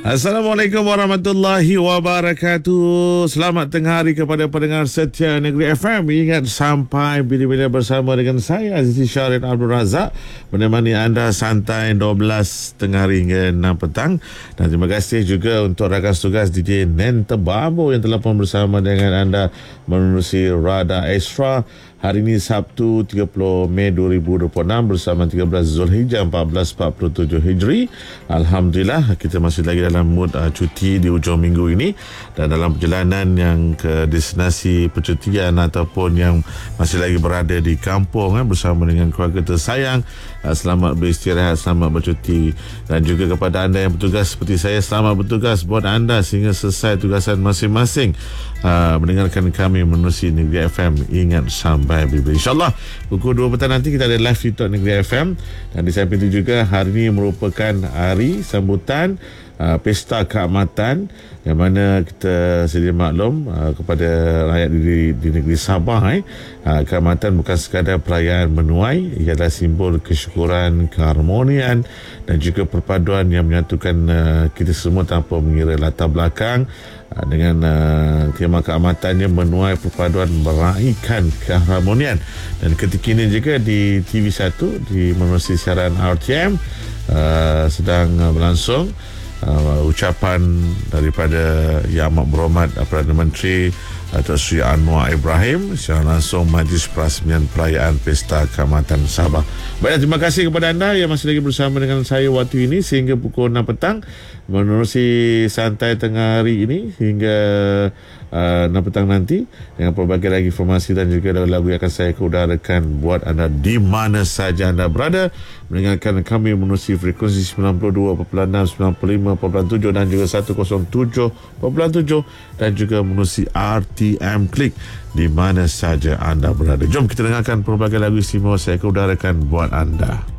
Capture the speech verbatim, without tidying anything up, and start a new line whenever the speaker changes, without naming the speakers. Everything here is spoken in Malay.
Assalamualaikum warahmatullahi wabarakatuh. Selamat tengah hari kepada pendengar setia Negeri F M. Ingat sampai bila-bila bersama dengan saya Azizi Syarin Abdul Razak, menemani anda santai dua belas tengah hari hingga enam petang. Dan terima kasih juga untuk rakan tugas D J Nen Tebabo yang telah pun bersama dengan anda menerusi Radar Extra. Hari ini Sabtu tiga puluh Mei dua ribu dua puluh enam bersama tiga belas Zulhijjah seribu empat ratus empat puluh tujuh Hijri. Alhamdulillah kita masih lagi dalam mood uh, cuti di hujung minggu ini, dan dalam perjalanan yang ke destinasi percutian ataupun yang masih lagi berada di kampung eh, bersama dengan keluarga tersayang. Uh, selamat beristirahat, selamat bercuti. Dan juga kepada anda yang bertugas seperti saya, selamat bertugas buat anda sehingga selesai tugasan masing-masing. Uh, mendengarkan kami menerusi Negeri F M. Ingat sampai InsyaAllah pukul dua petang nanti kita ada live TikTok Negeri F M. Dan di samping itu juga hari ini merupakan hari sambutan uh, Pesta Keamatan, yang mana kita sedia maklum uh, kepada rakyat di, di negeri Sabah eh, uh, keamatan bukan sekadar perayaan menuai, ia adalah simbol kesyukuran, keharmonian dan juga perpaduan yang menyatukan uh, kita semua tanpa mengira latar belakang. Dengan uh, tema keamatannya menuai perpaduan meraihkan keharmonian. Dan ketika ini juga di T V satu di menerusi siaran R T M uh, sedang uh, berlangsung uh, ucapan daripada Yang Amat Berhormat Perdana Menteri Datuk Seri Anwar Ibrahim secara langsung Majlis Perasmian Perayaan Pesta Keamatan Sabah. Baiklah, terima kasih kepada anda yang masih lagi bersama dengan saya waktu ini sehingga pukul enam petang menerusi santai tengah hari ini hingga uh, enam petang nanti dengan pelbagai lagi informasi dan juga lagu-lagu yang akan saya keudarakan buat anda di mana saja anda berada, mendengarkan kami menerusi frekuensi sembilan puluh dua perpuluhan enam, sembilan puluh lima perpuluhan tujuh dan juga seratus tujuh perpuluhan tujuh dan juga menerusi R T M Klik di mana saja anda berada. Jom kita dengarkan pelbagai lagu istimewa saya keudarakan buat anda.